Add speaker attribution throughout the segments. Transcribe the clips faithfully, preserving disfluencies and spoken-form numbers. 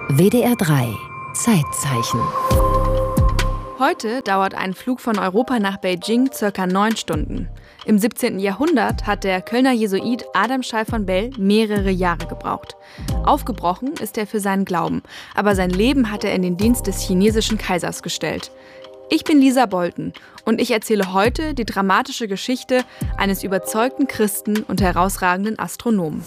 Speaker 1: W D R drei Zeitzeichen.
Speaker 2: Heute dauert ein Flug von Europa nach Beijing ca. neun Stunden. Im siebzehnten Jahrhundert hat der Kölner Jesuit Adam Schall von Bell mehrere Jahre gebraucht. Aufgebrochen ist er für seinen Glauben, aber sein Leben hat er in den Dienst des chinesischen Kaisers gestellt. Ich bin Lisa Bolten und ich erzähle heute die dramatische Geschichte eines überzeugten Christen und herausragenden Astronomen.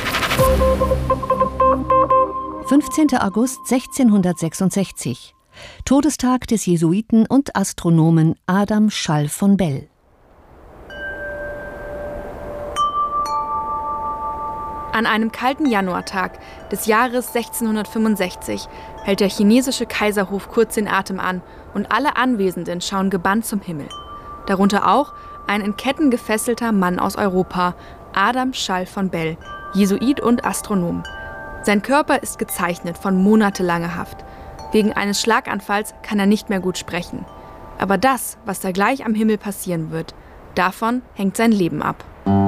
Speaker 1: fünfzehnter August sechzehnhundertsechsundsechzig. Todestag des Jesuiten und Astronomen Adam Schall von Bell.
Speaker 2: An einem kalten Januartag des Jahres sechzehnhundertfünfundsechzig hält der chinesische Kaiserhof kurz den Atem an und alle Anwesenden schauen gebannt zum Himmel. Darunter auch ein in Ketten gefesselter Mann aus Europa, Adam Schall von Bell, Jesuit und Astronom. Sein Körper ist gezeichnet von monatelanger Haft. Wegen eines Schlaganfalls kann er nicht mehr gut sprechen. Aber das, was da gleich am Himmel passieren wird, davon hängt sein Leben ab.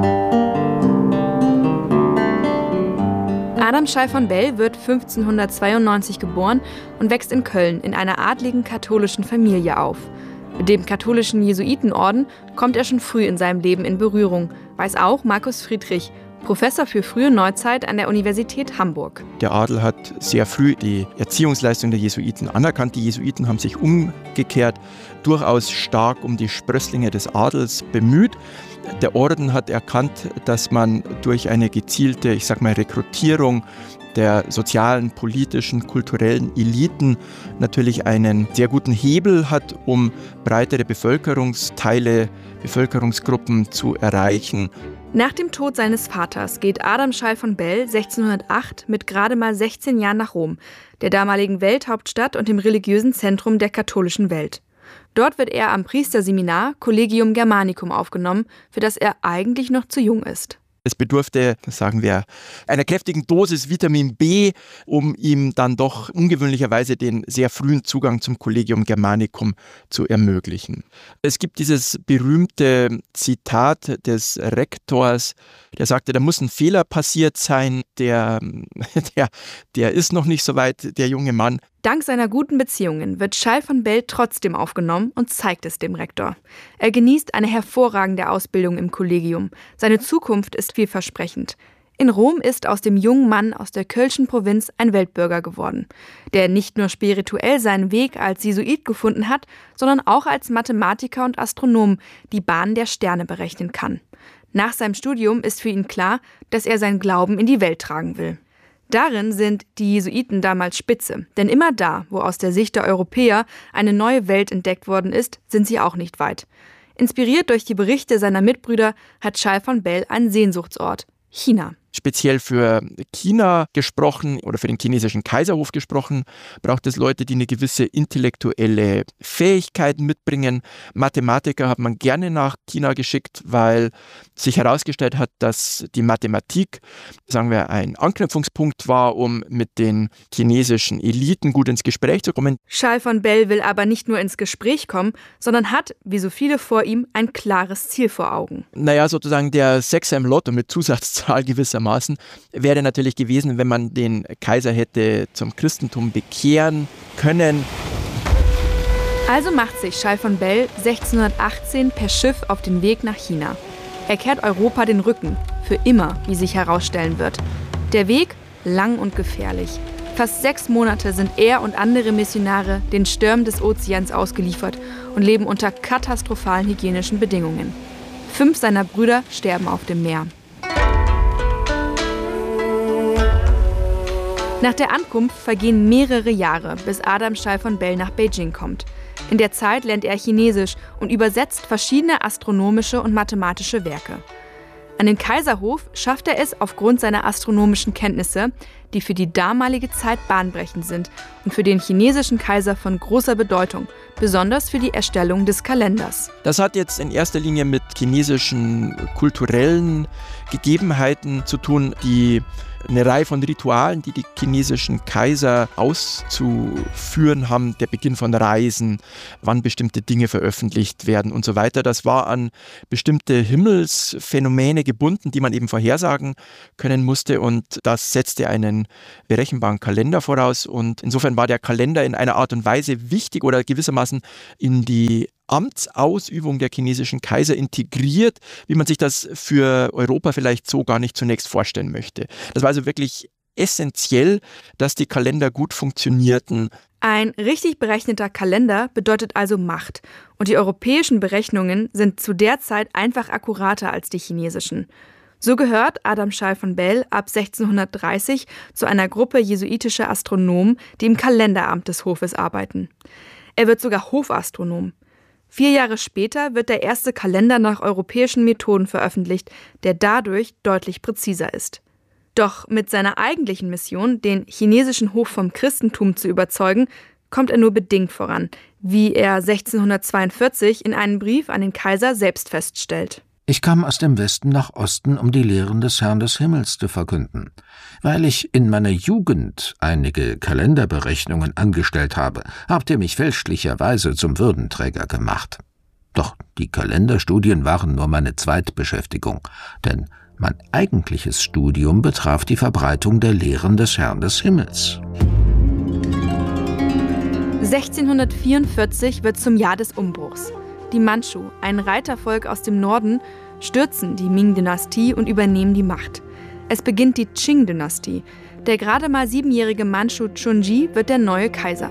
Speaker 2: Adam Schall von Bell wird fünfzehnhundertzweiundneunzig geboren und wächst in Köln in einer adligen katholischen Familie auf. Mit dem katholischen Jesuitenorden kommt er schon früh in seinem Leben in Berührung, weiß auch Markus Friedrich, Professor für frühe Neuzeit an der Universität Hamburg.
Speaker 3: Der Adel hat sehr früh die Erziehungsleistung der Jesuiten anerkannt. Die Jesuiten haben sich umgekehrt durchaus stark um die Sprösslinge des Adels bemüht. Der Orden hat erkannt, dass man durch eine gezielte, ich sag mal, Rekrutierung der sozialen, politischen, kulturellen Eliten natürlich einen sehr guten Hebel hat, um breitere Bevölkerungsteile, Bevölkerungsgruppen zu erreichen.
Speaker 2: Nach dem Tod seines Vaters geht Adam Schall von Bell sechzehnhundertacht mit gerade mal sechzehn Jahren nach Rom, der damaligen Welthauptstadt und dem religiösen Zentrum der katholischen Welt. Dort wird er am Priesterseminar Collegium Germanicum aufgenommen, für das er eigentlich noch zu jung ist.
Speaker 3: Es bedurfte, sagen wir, einer kräftigen Dosis Vitamin B, um ihm dann doch ungewöhnlicherweise den sehr frühen Zugang zum Collegium Germanicum zu ermöglichen. Es gibt dieses berühmte Zitat des Rektors, der sagte, da muss ein Fehler passiert sein, der, der, der ist noch nicht so weit, der junge Mann.
Speaker 2: Dank seiner guten Beziehungen wird Schall von Bell trotzdem aufgenommen und zeigt es dem Rektor. Er genießt eine hervorragende Ausbildung im Kollegium. Seine Zukunft ist vielversprechend. In Rom ist aus dem jungen Mann aus der Kölschen Provinz ein Weltbürger geworden, der nicht nur spirituell seinen Weg als Jesuit gefunden hat, sondern auch als Mathematiker und Astronom die Bahn der Sterne berechnen kann. Nach seinem Studium ist für ihn klar, dass er seinen Glauben in die Welt tragen will. Darin sind die Jesuiten damals Spitze, denn immer da, wo aus der Sicht der Europäer eine neue Welt entdeckt worden ist, sind sie auch nicht weit. Inspiriert durch die Berichte seiner Mitbrüder hat Schall von Bell einen Sehnsuchtsort: China.
Speaker 3: Speziell für China gesprochen oder für den chinesischen Kaiserhof gesprochen, braucht es Leute, die eine gewisse intellektuelle Fähigkeit mitbringen. Mathematiker hat man gerne nach China geschickt, weil sich herausgestellt hat, dass die Mathematik, sagen wir, ein Anknüpfungspunkt war, um mit den chinesischen Eliten gut ins Gespräch zu kommen.
Speaker 2: Schall von Bell will aber nicht nur ins Gespräch kommen, sondern hat, wie so viele vor ihm, ein klares Ziel vor Augen.
Speaker 3: Naja, sozusagen der Sechser im Lotto mit Zusatzzahl gewissermaßen wäre natürlich gewesen, wenn man den Kaiser hätte zum Christentum bekehren können.
Speaker 2: Also macht sich Schall von Bell sechzehnhundertachtzehn per Schiff auf den Weg nach China. Er kehrt Europa den Rücken, für immer, wie sich herausstellen wird. Der Weg lang und gefährlich. Fast sechs Monate sind er und andere Missionare den Stürmen des Ozeans ausgeliefert und leben unter katastrophalen hygienischen Bedingungen. Fünf seiner Brüder sterben auf dem Meer. Nach der Ankunft vergehen mehrere Jahre, bis Adam Schall von Bell nach Beijing kommt. In der Zeit lernt er Chinesisch und übersetzt verschiedene astronomische und mathematische Werke. An den Kaiserhof schafft er es aufgrund seiner astronomischen Kenntnisse, die für die damalige Zeit bahnbrechend sind und für den chinesischen Kaiser von großer Bedeutung, besonders für die Erstellung des Kalenders.
Speaker 3: Das hat jetzt in erster Linie mit chinesischen kulturellen Gegebenheiten zu tun, die eine Reihe von Ritualen, die die chinesischen Kaiser auszuführen haben. Der Beginn von Reisen, wann bestimmte Dinge veröffentlicht werden und so weiter. Das war an bestimmte Himmelsphänomene gebunden, die man eben vorhersagen können musste. Und das setzte einen berechenbaren Kalender voraus. Und insofern war der Kalender in einer Art und Weise wichtig oder gewissermaßen in die Amtsausübung der chinesischen Kaiser integriert, wie man sich das für Europa vielleicht so gar nicht zunächst vorstellen möchte. Das war also wirklich essentiell, dass die Kalender gut funktionierten.
Speaker 2: Ein richtig berechneter Kalender bedeutet also Macht. Und die europäischen Berechnungen sind zu der Zeit einfach akkurater als die chinesischen. So gehört Adam Schall von Bell ab sechzehnhundertdreißig zu einer Gruppe jesuitischer Astronomen, die im Kalenderamt des Hofes arbeiten. Er wird sogar Hofastronom. Vier Jahre später wird der erste Kalender nach europäischen Methoden veröffentlicht, der dadurch deutlich präziser ist. Doch mit seiner eigentlichen Mission, den chinesischen Hof vom Christentum zu überzeugen, kommt er nur bedingt voran, wie er sechzehnhundertzweiundvierzig in einem Brief an den Kaiser selbst feststellt.
Speaker 4: Ich kam aus dem Westen nach Osten, um die Lehren des Herrn des Himmels zu verkünden. Weil ich in meiner Jugend einige Kalenderberechnungen angestellt habe, habt ihr mich fälschlicherweise zum Würdenträger gemacht. Doch die Kalenderstudien waren nur meine Zweitbeschäftigung, denn mein eigentliches Studium betraf die Verbreitung der Lehren des Herrn des Himmels.
Speaker 2: sechzehnhundertvierundvierzig wird zum Jahr des Umbruchs. Die Mandschu, ein Reitervolk aus dem Norden, stürzen die Ming-Dynastie und übernehmen die Macht. Es beginnt die Qing-Dynastie. Der gerade mal siebenjährige Mandschu Chunji wird der neue Kaiser.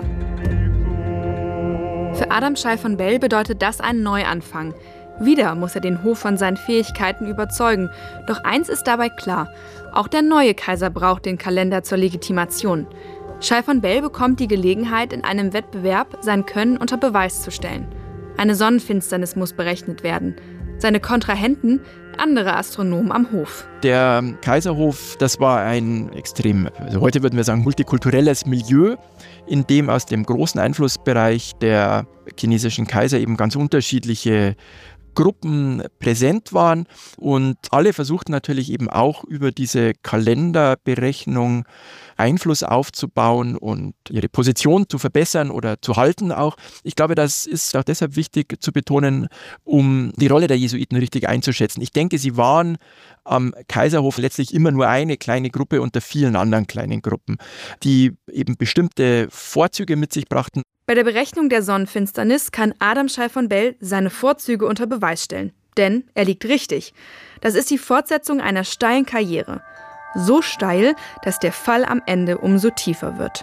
Speaker 2: Für Adam Schall von Bell bedeutet das einen Neuanfang. Wieder muss er den Hof von seinen Fähigkeiten überzeugen. Doch eins ist dabei klar: Auch der neue Kaiser braucht den Kalender zur Legitimation. Schall von Bell bekommt die Gelegenheit, in einem Wettbewerb sein Können unter Beweis zu stellen. Eine Sonnenfinsternis muss berechnet werden. Seine Kontrahenten, andere Astronomen am Hof.
Speaker 3: Der Kaiserhof, das war ein extrem, also heute würden wir sagen, multikulturelles Milieu, in dem aus dem großen Einflussbereich der chinesischen Kaiser eben ganz unterschiedliche Gruppen präsent waren. Und alle versuchten natürlich eben auch über diese Kalenderberechnung Einfluss aufzubauen und ihre Position zu verbessern oder zu halten auch. Ich glaube, das ist auch deshalb wichtig zu betonen, um die Rolle der Jesuiten richtig einzuschätzen. Ich denke, sie waren am Kaiserhof letztlich immer nur eine kleine Gruppe unter vielen anderen kleinen Gruppen, die eben bestimmte Vorzüge mit sich brachten.
Speaker 2: Bei der Berechnung der Sonnenfinsternis kann Adam Schall von Bell seine Vorzüge unter Beweis stellen. Denn er liegt richtig. Das ist die Fortsetzung einer steilen Karriere. So steil, dass der Fall am Ende umso tiefer wird.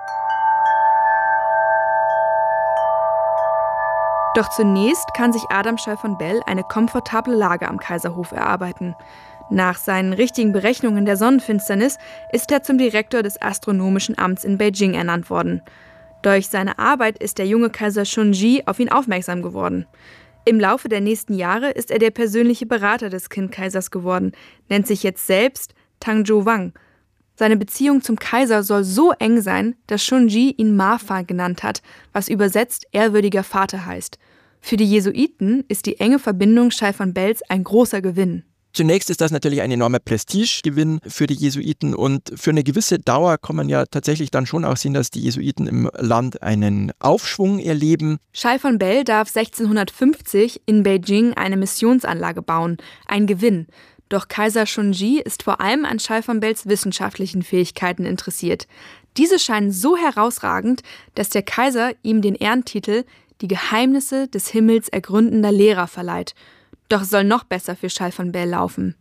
Speaker 2: Doch zunächst kann sich Adam Schall von Bell eine komfortable Lage am Kaiserhof erarbeiten. Nach seinen richtigen Berechnungen der Sonnenfinsternis ist er zum Direktor des Astronomischen Amts in Beijing ernannt worden. Durch seine Arbeit ist der junge Kaiser Chunji auf ihn aufmerksam geworden. Im Laufe der nächsten Jahre ist er der persönliche Berater des Kindkaisers geworden, nennt sich jetzt selbst Tang Zhou-Wang. Seine Beziehung zum Kaiser soll so eng sein, dass Chunji ihn Ma-Fa genannt hat, was übersetzt ehrwürdiger Vater heißt. Für die Jesuiten ist die enge Verbindung Schall von Bells ein großer Gewinn.
Speaker 3: Zunächst ist das natürlich ein enormer Prestigegewinn für die Jesuiten und für eine gewisse Dauer kann man ja tatsächlich dann schon auch sehen, dass die Jesuiten im Land einen Aufschwung erleben.
Speaker 2: Schall von Bell darf sechzehnhundertfünfzig in Beijing eine Missionsanlage bauen, ein Gewinn. Doch Kaiser Chunji ist vor allem an Schall von Bells wissenschaftlichen Fähigkeiten interessiert. Diese scheinen so herausragend, dass der Kaiser ihm den Ehrentitel »Die Geheimnisse des Himmels ergründender Lehrer« verleiht. Doch es soll noch besser für Schall von Bell laufen.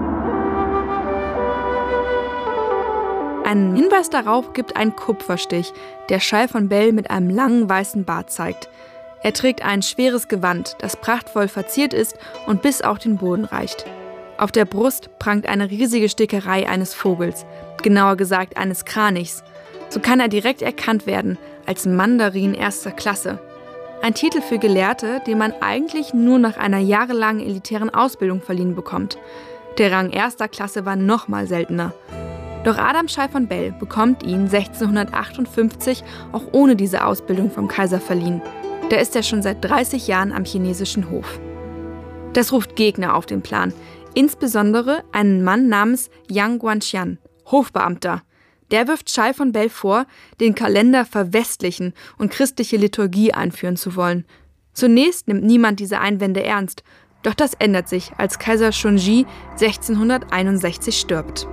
Speaker 2: Einen Hinweis darauf gibt ein Kupferstich, der Schall von Bell mit einem langen weißen Bart zeigt. Er trägt ein schweres Gewand, das prachtvoll verziert ist und bis auf den Boden reicht. Auf der Brust prangt eine riesige Stickerei eines Vogels, genauer gesagt eines Kranichs. So kann er direkt erkannt werden als Mandarin erster Klasse. Ein Titel für Gelehrte, den man eigentlich nur nach einer jahrelangen elitären Ausbildung verliehen bekommt. Der Rang erster Klasse war noch mal seltener. Doch Adam Schall von Bell bekommt ihn sechzehnhundertachtundfünfzig auch ohne diese Ausbildung vom Kaiser verliehen. Da ist er schon seit dreißig Jahren am chinesischen Hof. Das ruft Gegner auf den Plan, insbesondere einen Mann namens Yang Guangqian, Hofbeamter. Der wirft Schall von Bell vor, den Kalender verwestlichen und christliche Liturgie einführen zu wollen. Zunächst nimmt niemand diese Einwände ernst, doch das ändert sich, als Kaiser Shunji sechzehnhunderteinundsechzig stirbt.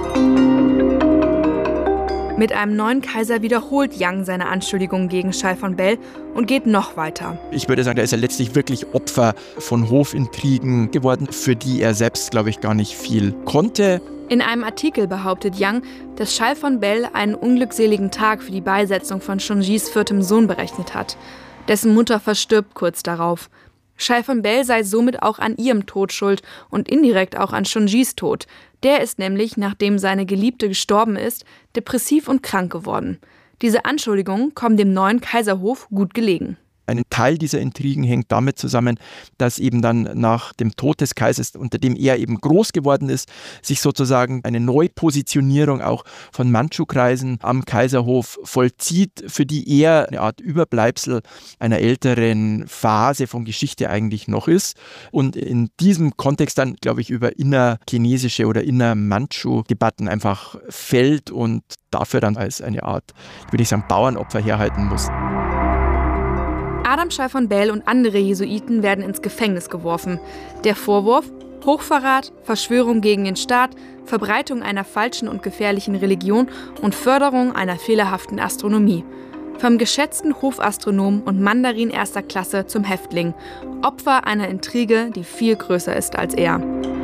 Speaker 2: Mit einem neuen Kaiser wiederholt Yang seine Anschuldigungen gegen Schall von Bell und geht noch weiter.
Speaker 3: Ich würde sagen, da ist er letztlich wirklich Opfer von Hofintrigen geworden, für die er selbst, glaube ich, gar nicht viel konnte.
Speaker 2: In einem Artikel behauptet Yang, dass Schall von Bell einen unglückseligen Tag für die Beisetzung von Shunjis viertem Sohn berechnet hat. Dessen Mutter verstirbt kurz darauf. Schall von Bell sei somit auch an ihrem Tod schuld und indirekt auch an Shunjis Tod. Der ist nämlich, nachdem seine Geliebte gestorben ist, depressiv und krank geworden. Diese Anschuldigungen kommen dem neuen Kaiserhof gut gelegen.
Speaker 3: Ein Teil dieser Intrigen hängt damit zusammen, dass eben dann nach dem Tod des Kaisers, unter dem er eben groß geworden ist, sich sozusagen eine Neupositionierung auch von Mandschu-Kreisen am Kaiserhof vollzieht, für die er eine Art Überbleibsel einer älteren Phase von Geschichte eigentlich noch ist. Und in diesem Kontext dann, glaube ich, über innerchinesische oder inner-Mandschu-Debatten einfach fällt und dafür dann als eine Art, würde ich sagen, Bauernopfer herhalten muss.
Speaker 2: Adam Schall von Bell und andere Jesuiten werden ins Gefängnis geworfen. Der Vorwurf: Hochverrat, Verschwörung gegen den Staat, Verbreitung einer falschen und gefährlichen Religion und Förderung einer fehlerhaften Astronomie. Vom geschätzten Hofastronom und Mandarin erster Klasse zum Häftling. Opfer einer Intrige, die viel größer ist als er.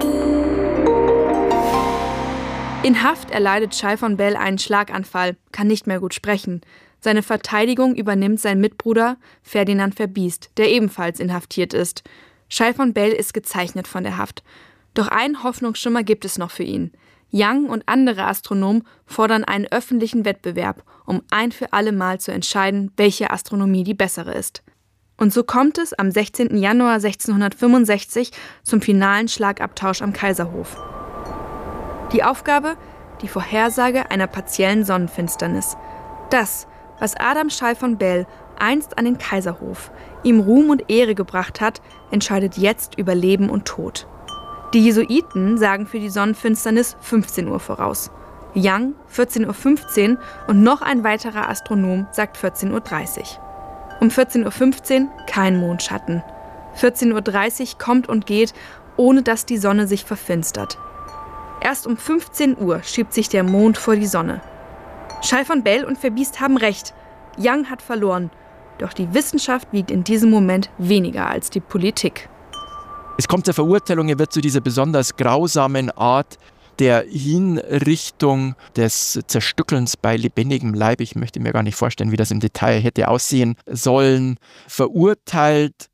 Speaker 2: In Haft erleidet Schall von Bell einen Schlaganfall, kann nicht mehr gut sprechen. Seine Verteidigung übernimmt sein Mitbruder Ferdinand Verbiest, der ebenfalls inhaftiert ist. Schall von Bell ist gezeichnet von der Haft. Doch einen Hoffnungsschimmer gibt es noch für ihn. Yang und andere Astronomen fordern einen öffentlichen Wettbewerb, um ein für alle Mal zu entscheiden, welche Astronomie die bessere ist. Und so kommt es am sechzehnten Januar sechzehnhundertfünfundsechzig zum finalen Schlagabtausch am Kaiserhof. Die Aufgabe? Die Vorhersage einer partiellen Sonnenfinsternis. Das, was Adam Schall von Bell einst an den Kaiserhof, ihm Ruhm und Ehre gebracht hat, entscheidet jetzt über Leben und Tod. Die Jesuiten sagen für die Sonnenfinsternis fünfzehn Uhr voraus. Yang vierzehn Uhr fünfzehn und noch ein weiterer Astronom sagt vierzehn Uhr dreißig. Um vierzehn Uhr fünfzehn kein Mondschatten. vierzehn Uhr dreißig kommt und geht, ohne dass die Sonne sich verfinstert. Erst um fünfzehn Uhr schiebt sich der Mond vor die Sonne. Schall von Bell und Verbiest haben recht. Yang hat verloren. Doch die Wissenschaft wiegt in diesem Moment weniger als die Politik.
Speaker 3: Es kommt zur Verurteilung, er wird zu dieser besonders grausamen Art der Hinrichtung des Zerstückelns bei lebendigem Leib. Ich möchte mir gar nicht vorstellen, wie das im Detail hätte aussehen sollen. Verurteilt.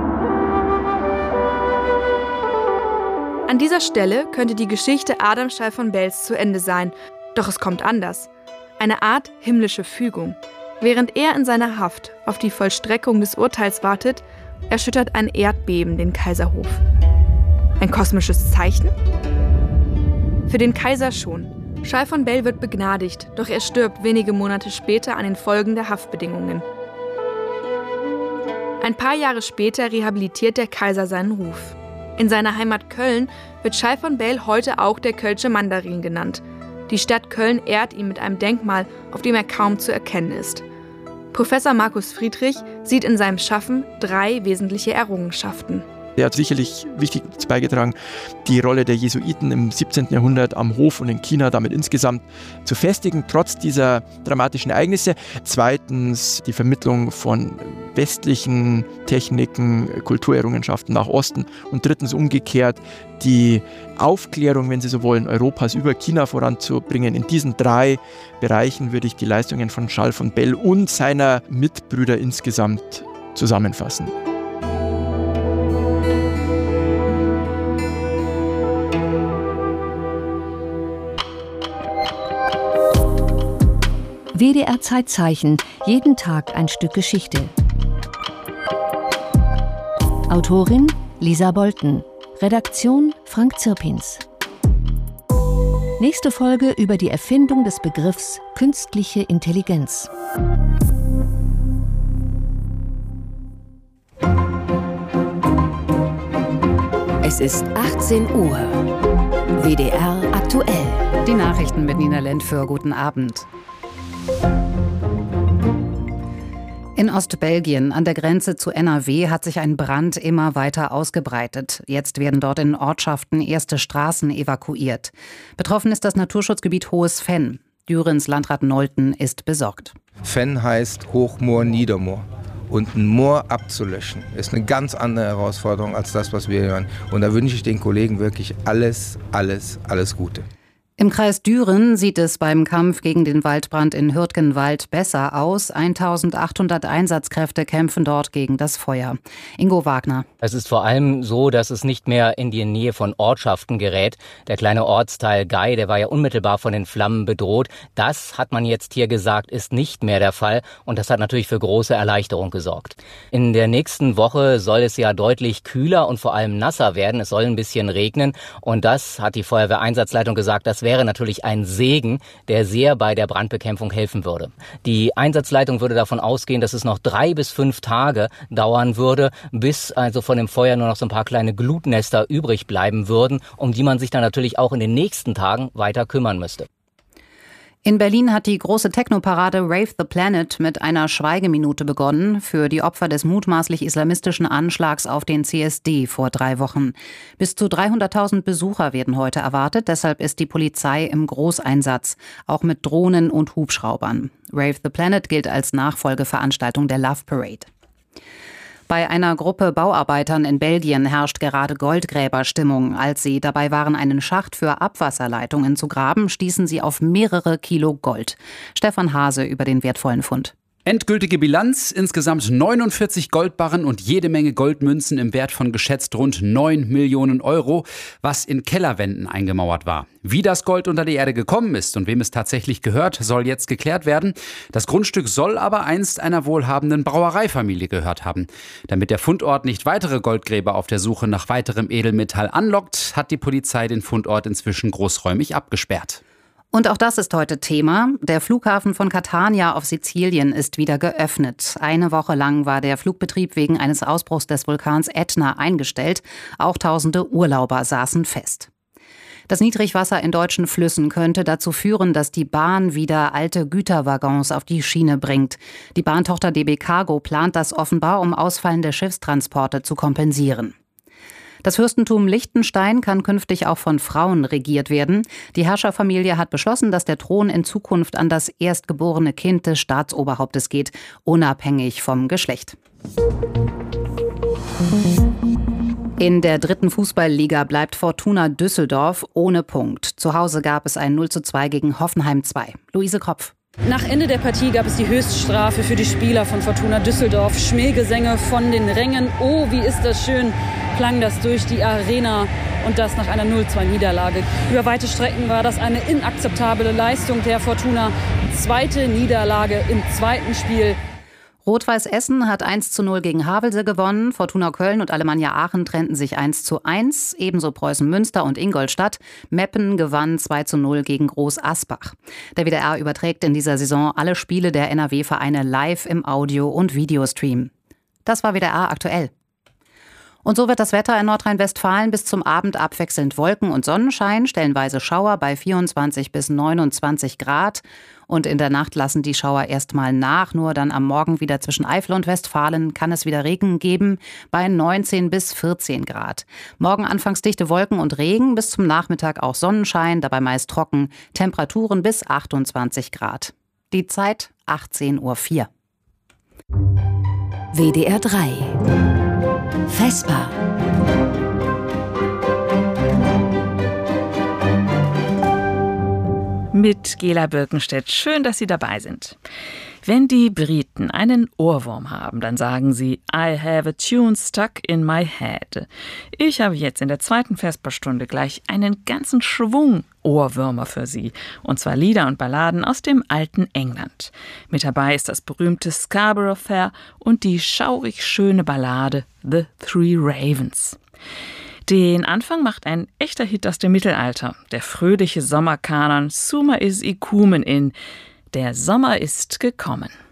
Speaker 2: An dieser Stelle könnte die Geschichte Adam Schall von Bells zu Ende sein. Doch es kommt anders. Eine Art himmlische Fügung. Während er in seiner Haft auf die Vollstreckung des Urteils wartet, erschüttert ein Erdbeben den Kaiserhof. Ein kosmisches Zeichen? Für den Kaiser schon. Schall von Bell wird begnadigt, doch er stirbt wenige Monate später an den Folgen der Haftbedingungen. Ein paar Jahre später rehabilitiert der Kaiser seinen Ruf. In seiner Heimat Köln wird Schall von Bell heute auch der Kölsche Mandarin genannt. Die Stadt Köln ehrt ihn mit einem Denkmal, auf dem er kaum zu erkennen ist. Professor Markus Friedrich sieht in seinem Schaffen drei wesentliche Errungenschaften.
Speaker 3: Er hat sicherlich wichtig dazu beigetragen, die Rolle der Jesuiten im siebzehnten Jahrhundert am Hof und in China damit insgesamt zu festigen, trotz dieser dramatischen Ereignisse. Zweitens die Vermittlung von westlichen Techniken, Kulturerrungenschaften nach Osten. Und drittens umgekehrt die Aufklärung, wenn Sie so wollen, Europas über China voranzubringen. In diesen drei Bereichen würde ich die Leistungen von Schall von Bell und seiner Mitbrüder insgesamt zusammenfassen.
Speaker 1: W D R Zeitzeichen, jeden Tag ein Stück Geschichte. Autorin Lisa Bolten, Redaktion Frank Zirpins. Nächste Folge über die Erfindung des Begriffs künstliche Intelligenz.
Speaker 5: Es ist achtzehn Uhr. W D R aktuell. Die Nachrichten mit Nina Lentföhr. Guten Abend. In Ostbelgien an der Grenze zu N R W hat sich ein Brand immer weiter ausgebreitet. Jetzt werden dort in Ortschaften erste Straßen evakuiert. Betroffen ist das Naturschutzgebiet Hohes Venn. Dürens Landrat Nolten ist besorgt.
Speaker 6: Venn heißt Hochmoor, Niedermoor. Und ein Moor abzulöschen, ist eine ganz andere Herausforderung als das, was wir hören. Und da wünsche ich den Kollegen wirklich alles, alles, alles Gute.
Speaker 5: Im Kreis Düren sieht es beim Kampf gegen den Waldbrand in Hürtgenwald besser aus. eintausendachthundert Einsatzkräfte kämpfen dort gegen das Feuer. Ingo Wagner.
Speaker 7: Es ist vor allem so, dass es nicht mehr in die Nähe von Ortschaften gerät. Der kleine Ortsteil Gei, der war ja unmittelbar von den Flammen bedroht. Das, hat man jetzt hier gesagt, ist nicht mehr der Fall. Und das hat natürlich für große Erleichterung gesorgt. In der nächsten Woche soll es ja deutlich kühler und vor allem nasser werden. Es soll ein bisschen regnen. Und das, hat die Feuerwehreinsatzleitung gesagt, das wäre natürlich ein Segen, der sehr bei der Brandbekämpfung helfen würde. Die Einsatzleitung würde davon ausgehen, dass es noch drei bis fünf Tage dauern würde, bis also von dem Feuer nur noch so ein paar kleine Glutnester übrig bleiben würden, um die man sich dann natürlich auch in den nächsten Tagen weiter kümmern müsste.
Speaker 5: In Berlin hat die große Technoparade Rave the Planet mit einer Schweigeminute begonnen für die Opfer des mutmaßlich islamistischen Anschlags auf den C S D vor drei Wochen. Bis zu dreihunderttausend Besucher werden heute erwartet, deshalb ist die Polizei im Großeinsatz, auch mit Drohnen und Hubschraubern. Rave the Planet gilt als Nachfolgeveranstaltung der Love Parade. Bei einer Gruppe Bauarbeitern in Belgien herrscht gerade Goldgräberstimmung. Als sie dabei waren, einen Schacht für Abwasserleitungen zu graben, stießen sie auf mehrere Kilo Gold. Stefan Hase über den wertvollen Fund.
Speaker 8: Endgültige Bilanz, insgesamt neunundvierzig Goldbarren und jede Menge Goldmünzen im Wert von geschätzt rund neun Millionen Euro, was in Kellerwänden eingemauert war. Wie das Gold unter die Erde gekommen ist und wem es tatsächlich gehört, soll jetzt geklärt werden. Das Grundstück soll aber einst einer wohlhabenden Brauereifamilie gehört haben. Damit der Fundort nicht weitere Goldgräber auf der Suche nach weiterem Edelmetall anlockt, hat die Polizei den Fundort inzwischen großräumig abgesperrt.
Speaker 5: Und auch das ist heute Thema. Der Flughafen von Catania auf Sizilien ist wieder geöffnet. Eine Woche lang war der Flugbetrieb wegen eines Ausbruchs des Vulkans Ätna eingestellt. Auch tausende Urlauber saßen fest. Das Niedrigwasser in deutschen Flüssen könnte dazu führen, dass die Bahn wieder alte Güterwaggons auf die Schiene bringt. Die Bahntochter D B Cargo plant das offenbar, um ausfallende Schiffstransporte zu kompensieren. Das Fürstentum Liechtenstein kann künftig auch von Frauen regiert werden. Die Herrscherfamilie hat beschlossen, dass der Thron in Zukunft an das erstgeborene Kind des Staatsoberhauptes geht, unabhängig vom Geschlecht. In der dritten Fußballliga bleibt Fortuna Düsseldorf ohne Punkt. Zu Hause gab es ein null zu zwei gegen Hoffenheim zwei. Luise Kropf.
Speaker 9: Nach Ende der Partie gab es die Höchststrafe für die Spieler von Fortuna Düsseldorf. Schmähgesänge von den Rängen. Oh, wie ist das schön, klang das durch die Arena. Und das nach einer null zu zwei Niederlage. Über weite Strecken war das eine inakzeptable Leistung der Fortuna. Zweite Niederlage im zweiten Spiel.
Speaker 5: Rot-Weiß Essen hat eins zu null gegen Havelse gewonnen. Fortuna Köln und Alemannia Aachen trennten sich eins zu eins. Ebenso Preußen Münster und Ingolstadt. Meppen gewann zwei zu null gegen Groß Asbach. Der W D R überträgt in dieser Saison alle Spiele der N R W-Vereine live im Audio- und Videostream. Das war W D R aktuell. Und so wird das Wetter in Nordrhein-Westfalen bis zum Abend abwechselnd Wolken und Sonnenschein, stellenweise Schauer bei vierundzwanzig bis neunundzwanzig Grad. Und in der Nacht lassen die Schauer erstmal nach. Nur dann am Morgen wieder zwischen Eifel und Westfalen kann es wieder Regen geben bei neunzehn bis vierzehn Grad. Morgen anfangs dichte Wolken und Regen, bis zum Nachmittag auch Sonnenschein, dabei meist trocken. Temperaturen bis achtundzwanzig Grad. Die Zeit achtzehn Uhr vier.
Speaker 1: W D R drei Vesper.
Speaker 10: Mit Gela Birkenstedt. Schön, dass Sie dabei sind. Wenn die Briten einen Ohrwurm haben, dann sagen sie I have a tune stuck in my head. Ich habe jetzt in der zweiten Vesperstunde gleich einen ganzen Schwung Ohrwürmer für Sie. Und zwar Lieder und Balladen aus dem alten England. Mit dabei ist das berühmte Scarborough Fair und die schaurig schöne Ballade The Three Ravens. Den Anfang macht ein echter Hit aus dem Mittelalter. Der fröhliche Sommerkanon Summer is icumen in. Der Sommer ist gekommen.